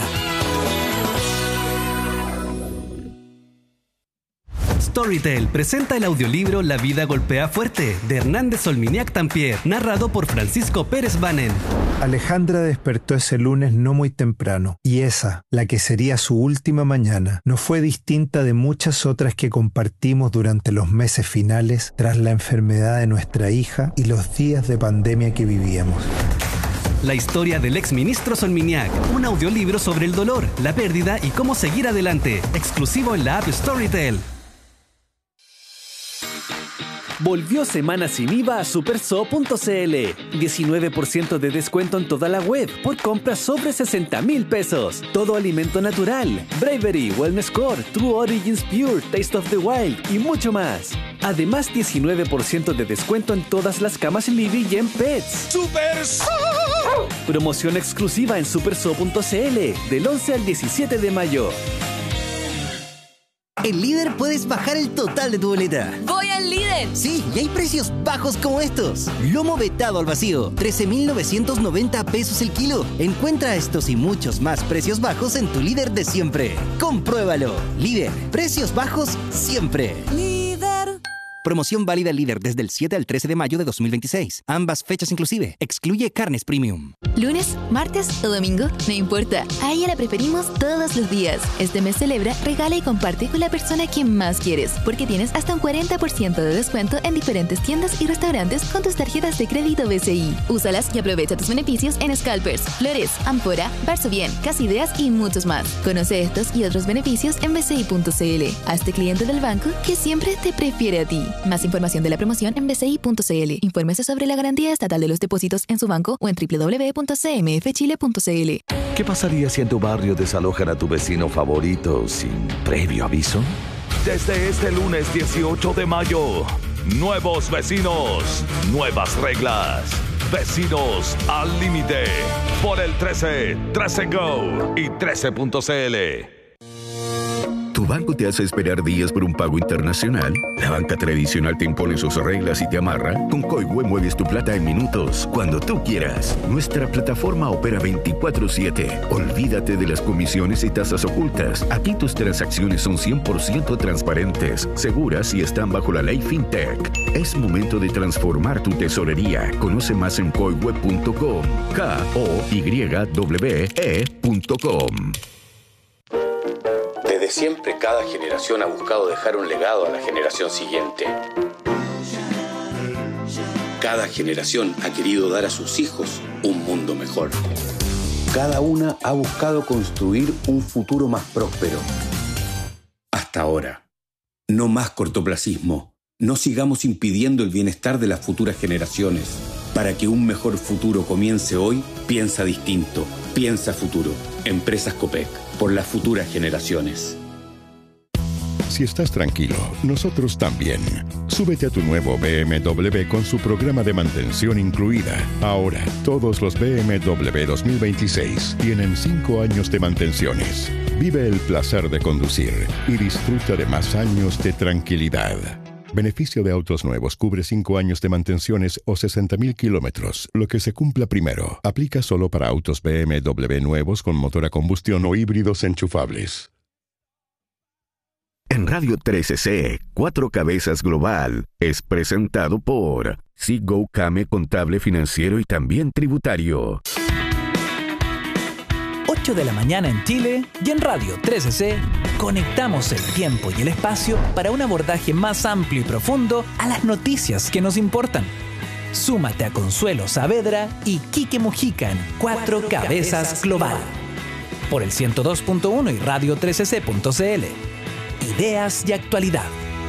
Storytel presenta el audiolibro La vida golpea fuerte, de Hernández Solminiac Tampier, narrado por Francisco Pérez Banen. Alejandra despertó ese lunes no muy temprano, y esa, la que sería su última mañana, no fue distinta de muchas otras que compartimos durante los meses finales tras la enfermedad de nuestra hija y los días de pandemia que vivíamos. La historia del exministro Solminiac, un audiolibro sobre el dolor, la pérdida y cómo seguir adelante, exclusivo en la app Storytel. Volvió Semana Sin I V A a superso punto c l. diecinueve por ciento de descuento en toda la web por compras sobre sesenta mil pesos. Todo alimento natural, Bravery, Wellness Core, True Origins Pure, Taste of the Wild y mucho más. Además, diecinueve por ciento de descuento en todas las camas Libby y en Pets. ¡Superso! Promoción exclusiva en superso punto c l del once al diecisiete de mayo. En Líder puedes bajar el total de tu boleta. ¡Voy al Líder! Sí, y hay precios bajos como estos. Lomo vetado al vacío, trece mil novecientos noventa pesos el kilo. Encuentra estos y muchos más precios bajos en tu Líder de siempre. Compruébalo. Líder, precios bajos siempre. Líder. Promoción válida Líder desde el siete al trece de mayo de dos mil veintiséis. Ambas fechas inclusive. Excluye carnes premium. Lunes, martes o domingo, no importa. A ella la preferimos todos los días. Este mes celebra, regala y comparte con la persona que más quieres, porque tienes hasta un cuarenta por ciento de descuento en diferentes tiendas y restaurantes con tus tarjetas de crédito B C I. Úsalas y aprovecha tus beneficios en Scalpers, Flores, Ampora, Barso Bien, Casa Ideas y muchos más. Conoce estos y otros beneficios en b c i punto c l. Hazte cliente del banco que siempre te prefiere a ti. Más información de la promoción en b c i punto c l. Infórmese sobre la garantía estatal de los depósitos en su banco o en w w w punto c m f chile punto c l. ¿Qué pasaría si en tu barrio desalojan a tu vecino favorito sin previo aviso? Desde este lunes dieciocho de mayo, nuevos vecinos, nuevas reglas. Vecinos al límite. Por el trece, trece Go y trece punto c l. ¿Tu banco te hace esperar días por un pago internacional? ¿La banca tradicional te impone sus reglas y te amarra? Con Coihue mueves tu plata en minutos, cuando tú quieras. Nuestra plataforma opera veinticuatro siete. Olvídate de las comisiones y tasas ocultas. Aquí tus transacciones son cien por ciento transparentes, seguras y están bajo la ley FinTech. Es momento de transformar tu tesorería. Conoce más en coihue punto com. K O Y W E punto com. Desde siempre, cada generación ha buscado dejar un legado a la generación siguiente. Cada generación ha querido dar a sus hijos un mundo mejor. Cada una ha buscado construir un futuro más próspero. Hasta ahora. No más cortoplacismo. No sigamos impidiendo el bienestar de las futuras generaciones. Para que un mejor futuro comience hoy, piensa distinto. Piensa futuro. Empresas Copec. Por las futuras generaciones. Si estás tranquilo, nosotros también. Súbete a tu nuevo B M W con su programa de mantención incluida. Ahora, todos los B M W dos mil veintiséis tienen cinco años de mantenciones. Vive el placer de conducir y disfruta de más años de tranquilidad. Beneficio de autos nuevos cubre cinco años de mantenciones o sesenta mil kilómetros, lo que se cumpla primero. Aplica solo para autos B M W nuevos con motor a combustión o híbridos enchufables. En Radio trece C, Cuatro Cabezas Global es presentado por Seago Came Contable Financiero y también Tributario. ocho de la mañana en Chile y en Radio trece C conectamos el tiempo y el espacio para un abordaje más amplio y profundo a las noticias que nos importan. Súmate a Consuelo Saavedra y Quique Mujica en Cuatro, Cuatro Cabezas, Cabezas Global por el ciento dos punto uno y radio trece c punto c l. Ideas y actualidad.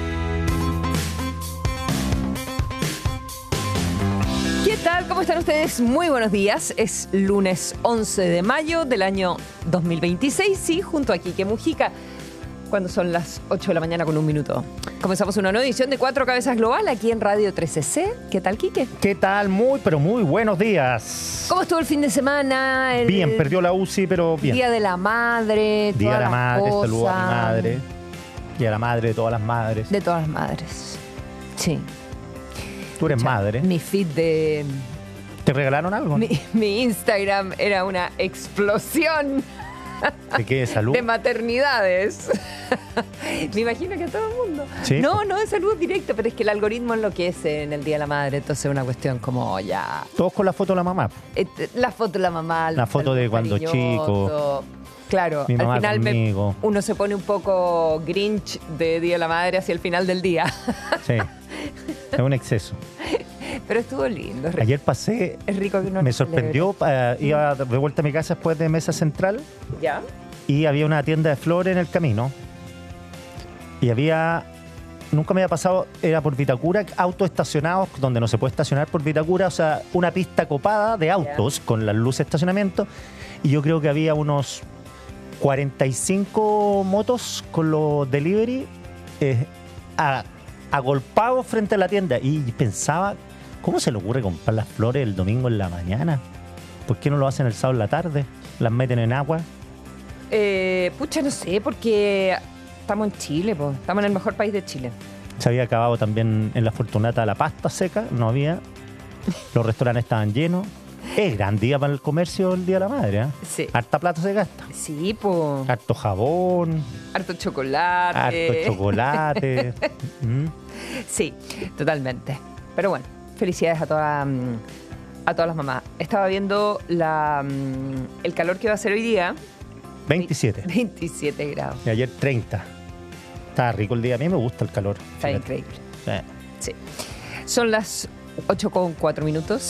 ¿Qué tal? ¿Cómo están ustedes? Muy buenos días. Es lunes once de mayo del año dos mil veintiséis, sí, junto a Quique Mujica, cuando son las ocho de la mañana con un minuto. Comenzamos una nueva edición de Cuatro Cabezas Global aquí en Radio trece C. ¿Qué tal, Quique? ¿Qué tal? Muy, pero muy buenos días. ¿Cómo estuvo el fin de semana? El Bien, perdió la U C I, pero bien. Día de la Madre, Día de la todas las Madre, cosas. saludo a mi madre. Y a la madre de todas las madres. De todas las madres. Sí. Tú eres Escucha, madre. Mi feed de... ¿Te regalaron algo? Mi, mi Instagram era una explosión. ¿De qué? ¿De salud? De maternidades. Me imagino que a todo el mundo. ¿Sí? No, no de salud directa, pero es que el algoritmo enloquece en el Día de la Madre. Entonces es una cuestión como oh, ya... Todos con la foto de la mamá. Eh, La foto de la mamá. La foto de cuando chico. Claro, Mi mamá al final me- conmigo. uno se pone un poco Grinch de Día de la Madre hacia el final del día. Sí. Es un exceso. Pero estuvo lindo. es rico. Ayer pasé, Es rico que uno me lo sorprendió, eh, iba de vuelta a mi casa después de Mesa Central celebre. ¿Ya? y había una tienda de flores en el camino. Y había, nunca me había pasado, era por Vitacura, autos estacionados donde no se puede estacionar por Vitacura, o sea, una pista copada de autos con las luces de estacionamiento. Y yo creo que había unos cuarenta y cinco motos con los delivery eh, a- agolpados frente a la tienda. Y pensaba, ¿cómo se le ocurre comprar las flores el domingo en la mañana? ¿Por qué no lo hacen el sábado en la tarde? ¿Las meten en agua? Eh, pucha, no sé, porque estamos en Chile, po. Estamos en el mejor país de Chile. Se había acabado también en la Fortunata la pasta seca, no había. Los restaurantes estaban llenos. Es gran día para el comercio el Día de la Madre, ¿eh? Sí. Harta plata se gasta. Sí, pues. Harto jabón, Harto chocolate. harto chocolate. Mm. Sí, totalmente. Pero bueno, felicidades a, toda, mm, a todas las mamás. Estaba viendo la, mm, el calor que va a ser hoy día. veintisiete. veintisiete grados. Y ayer treinta. Estaba rico el día. A mí me gusta el calor. Está fíjate. increíble. Sí. Sí. Son las ocho con cuatro minutos.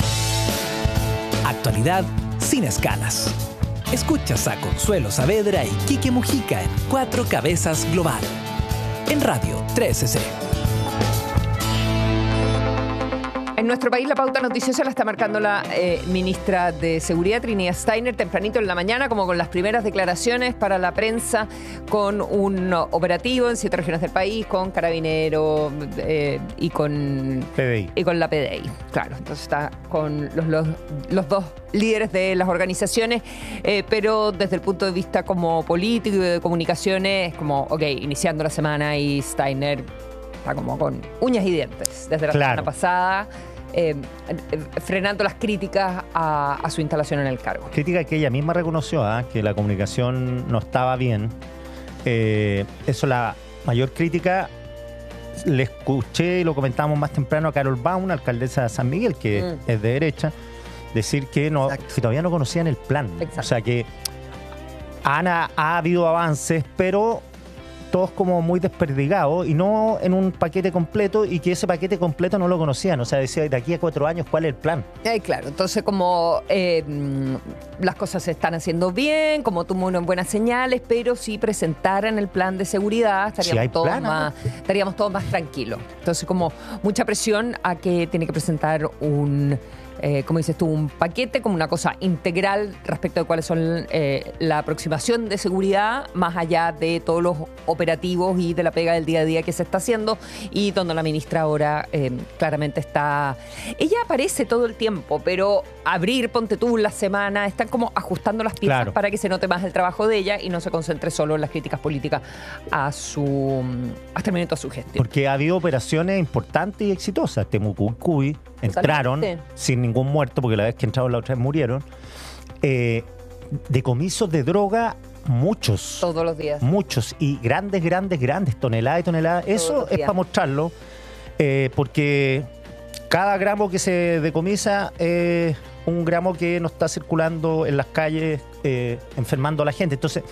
Actualidad sin escalas. Escuchas a Consuelo Saavedra y Quique Mujica en Cuatro Cabezas Global en Radio trece C. En nuestro país la pauta noticiosa la está marcando la eh, ministra de Seguridad, Trinidad Steiner, tempranito en la mañana, como con las primeras declaraciones para la prensa, con un operativo en siete regiones del país, con Carabineros eh, y con P D I. y con la P D I. Claro, entonces está con los, los, los dos líderes de las organizaciones, eh, pero desde el punto de vista como político y de comunicaciones, es como, ok, iniciando la semana y Steiner está como con uñas y dientes desde la Claro. semana pasada. Eh, eh, frenando las críticas a, a su instalación en el cargo. Crítica que ella misma reconoció, ¿ah? Que la comunicación no estaba bien. Eh, eso, la mayor crítica, le escuché y lo comentábamos más temprano a Carol Baum, alcaldesa de San Miguel, que Mm. es de derecha, decir que, no, que todavía no conocían el plan. Exacto. O sea que han, ha habido avances, pero todos como muy desperdigados y no en un paquete completo, y que ese paquete completo no lo conocían. O sea, decía, de aquí a cuatro años, ¿cuál es el plan? Eh, claro, entonces como eh, mm, las cosas se están haciendo bien, como tuvo unas buenas señales, pero si presentaran el plan de seguridad estaríamos, Si hay todos, plan, más, estaríamos todos más tranquilos. Entonces como mucha presión a que tiene que presentar un eh, como dices tú, un paquete, como una cosa integral respecto de cuáles son eh, la aproximación de seguridad, más allá de todos los operativos y de la pega del día a día que se está haciendo, y donde la ministra ahora eh, claramente está... Ella aparece todo el tiempo, pero abrir, ponte tú, la semana, están como ajustando las piezas Claro. para que se note más el trabajo de ella y no se concentre solo en las críticas políticas a su hasta el minuto a su gestión. Porque ha habido operaciones importantes y exitosas. Temuco y Cuy entraron Totalmente. sin ningún muerto, porque la vez que entraron la otra vez murieron. Eh, decomisos de droga, muchos. Todos los días. Muchos. Y grandes, grandes, grandes, toneladas y toneladas. Eso los es días. para mostrarlo. eh, porque cada gramo que se decomisa es un gramo que no está circulando en las calles, eh, enfermando a la gente. Entonces,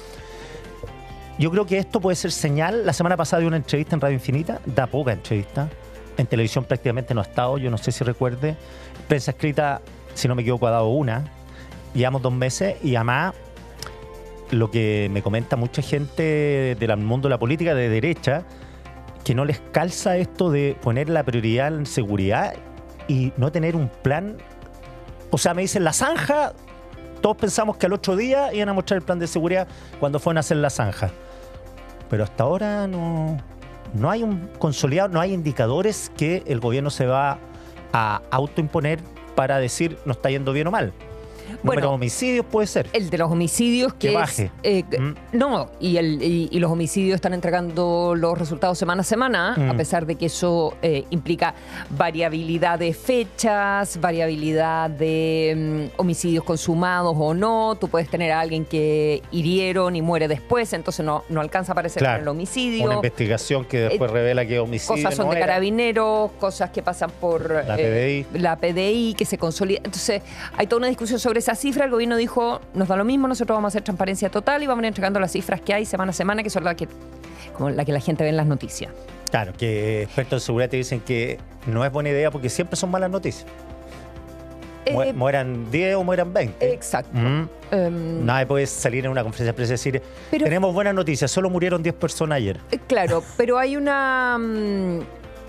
yo creo que esto puede ser señal. La semana pasada dio una entrevista en Radio Infinita, da poca entrevista. En televisión prácticamente no ha estado, yo no sé si recuerde. Prensa escrita, si no me equivoco, ha dado una. Llevamos dos meses y además lo que me comenta mucha gente del mundo de la política de derecha, que no les calza esto de poner la prioridad en seguridad y no tener un plan. O sea, me dicen la zanja, todos pensamos que al otro día iban a mostrar el plan de seguridad cuando fueron a hacer la zanja. Pero hasta ahora no, no hay un consolidado, no hay indicadores que el gobierno se va a autoimponer para decir no está yendo bien o mal. Número de homicidios puede ser. El de los homicidios que, Que es, baje. eh, Mm. No, y, el, y, y los homicidios están entregando los resultados semana a semana, Mm. a pesar de que eso eh, implica variabilidad de fechas, variabilidad de mm, homicidios consumados o no. Tú puedes tener a alguien que hirieron y muere después, entonces no, no alcanza a aparecer Claro. en el homicidio. Una investigación que después Eh, revela que homicidio Cosas son no de era. carabineros, cosas que pasan por La eh, P D I. la P D I, que se consolida. Entonces, hay toda una discusión sobre esa cifra. El gobierno dijo, nos da lo mismo, nosotros vamos a hacer transparencia total y vamos a ir entregando las cifras que hay semana a semana, que son las que, como la que la gente ve en las noticias. Claro, que expertos de seguridad te dicen que no es buena idea porque siempre son malas noticias. Mu- Eh, mueran diez o mueran veinte. Exacto. Mm. Em, Nadie puede salir en una conferencia de prensa y decir, Pero- tenemos buenas noticias, solo murieron diez personas ayer. eh, claro, pero hay una... mm,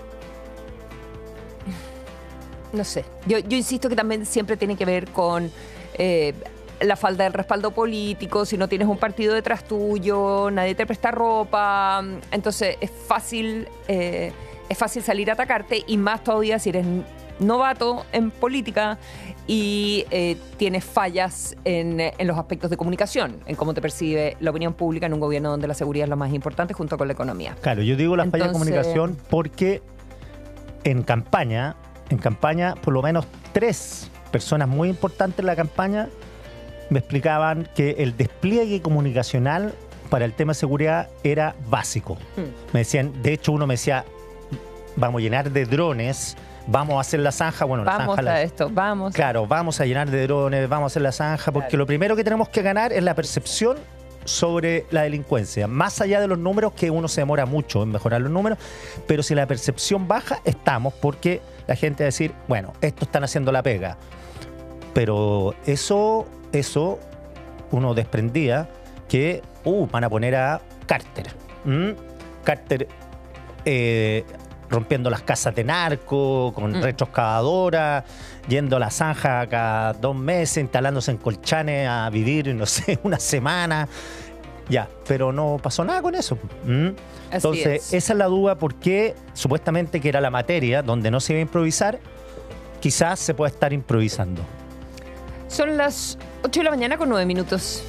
no sé, yo, yo insisto que también siempre tiene que ver con eh, la falta del respaldo político. Si no tienes un partido detrás tuyo, nadie te presta ropa, entonces es fácil, eh, es fácil salir a atacarte, y más todavía si eres novato en política y eh, tienes fallas en, en los aspectos de comunicación, en cómo te percibe la opinión pública en un gobierno donde la seguridad es lo más importante junto con la economía. Claro, yo digo las fallas de Entonces- comunicación porque en campaña, en campaña, por lo menos tres personas muy importantes en la campaña me explicaban que el despliegue comunicacional para el tema de seguridad era básico. Me decían, de hecho uno me decía, vamos a llenar de drones, vamos a hacer la zanja, bueno, la Vamos zanja la- a esto, vamos. Claro, vamos a llenar de drones, vamos a hacer la zanja, porque lo primero que tenemos que ganar es la percepción sobre la delincuencia, más allá de los números, que uno se demora mucho en mejorar los números, pero si la percepción baja, estamos, porque la gente va a decir, bueno, estos están haciendo la pega. Pero eso, eso uno desprendía que, uh, van a poner a Carter. ¿Mm? Carter eh, rompiendo las casas de narco, con Mm. retroexcavadoras, yendo a la zanja cada dos meses, instalándose en colchanes a vivir, no sé, una semana. Ya, pero no pasó nada con eso. ¿Mm? Así Entonces, es. esa es la duda, porque supuestamente que era la materia donde no se iba a improvisar, quizás se pueda estar improvisando. Son las ocho de la mañana con nueve minutos.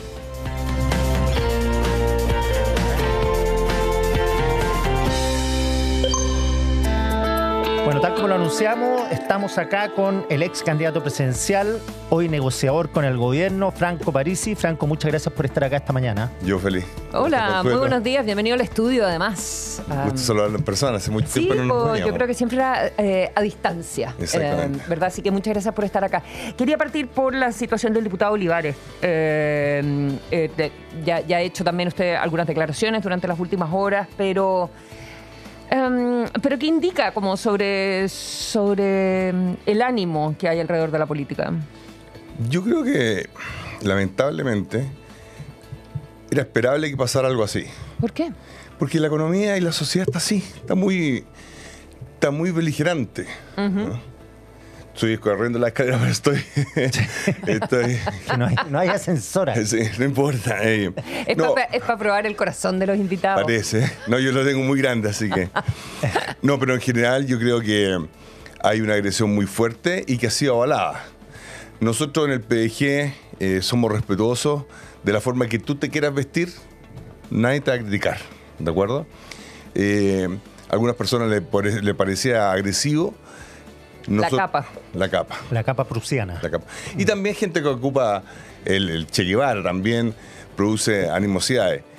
Bueno, tal como lo anunciamos, estamos acá con el ex candidato presidencial, hoy negociador con el gobierno, Franco Parisi. Franco, muchas gracias por estar acá esta mañana. Yo feliz. Hola, muy Consuelo. buenos días, bienvenido al estudio además. Un Um, gusto saludarlo en persona, hace mucho Sí, tiempo no nos po, veíamos. yo creo que siempre era eh, a distancia, Exactamente. eh, ¿verdad? Así que muchas gracias por estar acá. Quería partir por la situación del diputado Olivares. Eh, eh, de- ya, ya ha hecho también usted algunas declaraciones durante las últimas horas, pero... em, pero ¿qué indica como sobre, sobre em, el ánimo que hay alrededor de la política? Yo creo que, lamentablemente, era esperable que pasara algo así. ¿Por qué? Porque la economía y la sociedad está así, está muy, está muy beligerante. Ujú. Estoy corriendo la escalera, pero estoy. estoy que no hay, no hay ascensora. Sí, no importa. Eh. Es no, para pa probar el corazón de los invitados. Parece. No, yo lo tengo muy grande, así que. No, pero en general yo creo que hay una agresión muy fuerte y que ha sido avalada. Nosotros en el P D G eh, somos respetuosos de la forma que tú te quieras vestir, nadie te va a criticar, ¿de acuerdo? Eh, a algunas personas le, le parecía agresivo. Nosotros, la capa. La capa. La capa prusiana. La capa. Y también gente que ocupa el, el Che Guevara también produce animosidades.